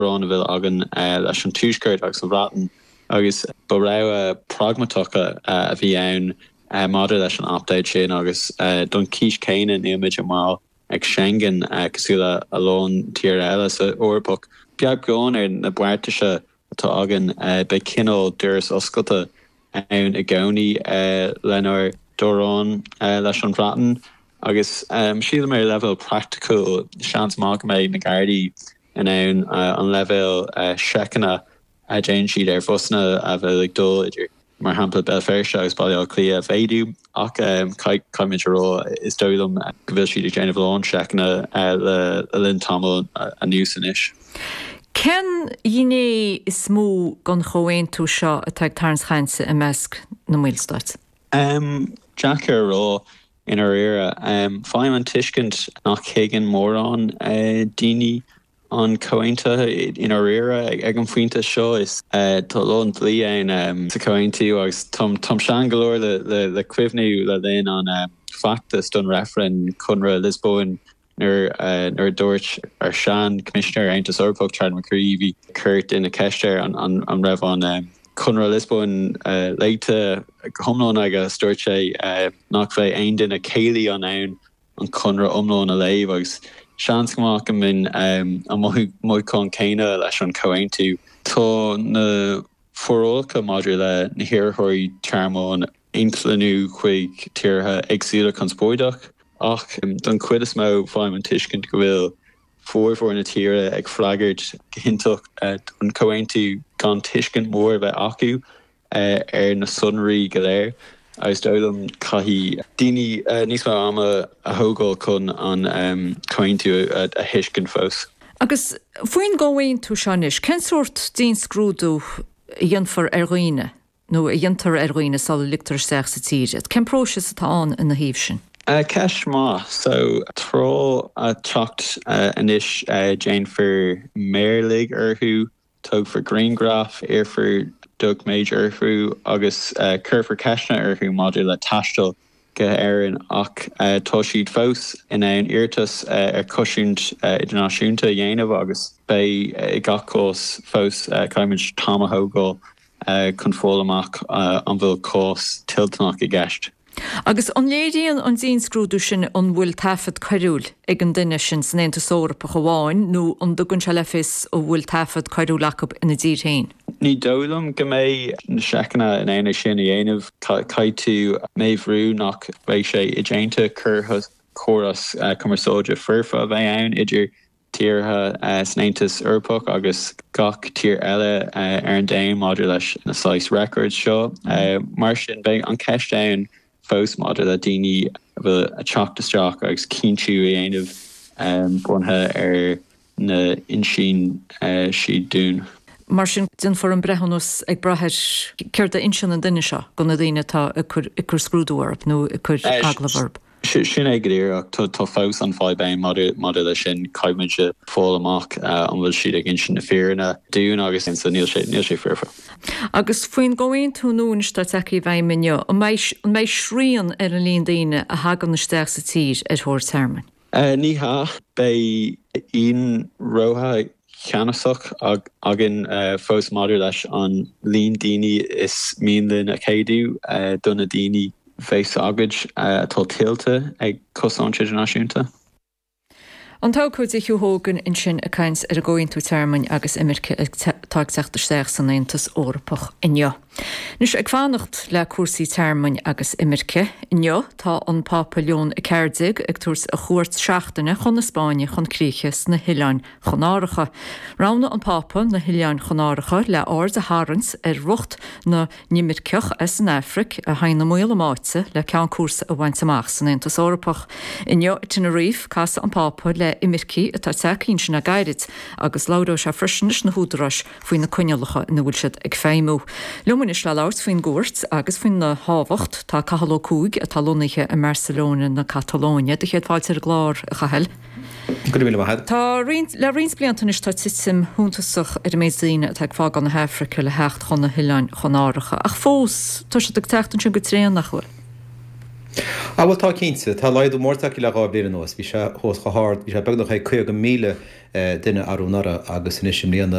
Ron bhfuil agan leis an túisceart agus an bhrátan agus ba rá pragmatacha a bhí ann maidir leis an update sin agus don cíis céine níimiid amá ag Schengen cosúla a lón tír eile sa Eorpach. Beag gón na buirteise atá agan be cinál dúras oscailta ann I gcónaí lenar dorán leis an bhrátan agus siad mé level practical seans mág mé na Gardaí in ann an level seachanna a déan siad fusna a bheith ag dul idir mar hampla Belfast agus bailí clia féadú ach caiimiid ró is dóilm go bhfuil siad ag déanamh lán seachanna le linn tamil a nús inis. Ken dhéine is smó gan chohain tú seo atá tarns chainse I measc na Mílstáit? Jackar rá inar éire fáim an tuiscint nach chégan mórrán daoine an cohainte inar éire ag an faointe seo is tá lán dlí an sa cohaintú agus tom sean galóir le cuimhniú le déon an factus don referan Conra Lisbon nar dúirt ar sean Commissioner Aontas Eorpach Charles McCreevy Kurt in a ceiste an raibh an Conra Lisbon leite homlón aga stúirt sé nach bheith aon duine céilí an ann an Conra omlón a léamh agus seans goach an min an móicán céine leis an cohaintú. Tá na forólcha maidir le na hiarthirí tearmán implanú chuig tíortha agsúla chun spóideach ach don cuid is mó fáim an tuiscint go bhfuil fuór na tíre ag flaggart hintoch an cohaintú gan tuiscint mór bheith acu na sunraí go léir agus dóilm caithí daoine níos mó ama a thógáil chun an cohaintú a thuiscint fós. Agus faoin gáhain tú seanis, cén sort dín scrúdú I dionfar roiine nó I diontar roiine sal lictar seach sa tíre. Cén próses atá an in na híomh sin? Ceis má, so trá a tucht inis Jane for Mairlig arthú, tug for Greengraph, for Doug Major arthú, agus cur for Ceisna arthú maidir le taistil go éireann ach tá siad fós in an iartas cosisiúnt idirnáisiúnta dhéanamh agus bé I gachós fós caiimiid Táma Hógáil chun fólamach an bhfuil cós tiltnach I gceist. Agus an léiríon an dín scrúdú sin an bhfuil tafad cairúil ag an duine sin san Aontas Eorpach amháin nó an dogann se le fis ó bhfuil tafad cairúil acu ina ddíorthain. Ní dólam go mé na seachanna in éana sin I dhéanamh caiid tú méhrú nach bheith sé I déanta curthas choras cumarsóide furfa a bheith ann idir tíortha san Aontas Eorpach agus gach tír eile ar an daon maidir leis na Slice Records seo. Mar sin bheith an ceist ann fós maidir le daoine bhfuil a teachtasteach agus cinntiú I dhéanamh bunthe ar na insin siad dún. Mar sin din for an brehanús ag brathir céir a insin an duine seo go na daine tá icur scrúdúarb nó icur aglavarb. Sin ag gréach tá fós an fáibéin maidir le sin caiimiid se fólamach an bhfuil siad ag insin na fearna dún agus in níl sé fearfa. Agus faoin gáin tú núiniste teí bheith minne an méid srían ar an líon daine a hagan na steach sa tír ar thóir termin. Ní ha bé on rótha cheanasach agin fós maidir leis an líon daoine is míonlinn a chéadú donna daoine féis agad atá tiltte ag cosán idirnáisiúnta. An tácóid Hugh Hogan in sin a cains ar a ggóinn tú termin agus imirce ag tágteachtar san Aontas Eorpach inneo. Nus ag fánacht le cuasaí termin agus imirce inneo tá an Pápa Leon I Cairdeag ag tús a chuairt seachtaine chun na Spáine chun críochas na Hoileáin chonáiricha. Rána an Pápa na Hoileáin chonáiricha le áard a Harans ar rucht na nimirceach as an Afric a hain na muile máite le ceann cuasa a bhaint amach san Aontas Eorpach. Inneo Tenerife casa an Pápa le imircí atá teacín sin na gairid agus ládó se frisinnis na húdarás faoin na coinnealacha na bhfuil siad ag féimú. Lumanis le lát faoin gúirt agus faoin na hábhacht tá Cathal Ó Cuaig a talónaiche in Barcelona na Catalónia de chéad fáilte ar glár a chahel. Tá le rins bliantanis tá titim húntasach ar méidíine a teag fág an na Africa le hecht chun na Hoileáin chonáiricha. Ach fós tá se ag teachtain sin go tréan nach chuil. Bhfuil tá cinnte, tá leidú mórtaí le gá blian nuas, bhí se thos go háard, bhí se beag nach 2 míle duine arúnara agus in isim líana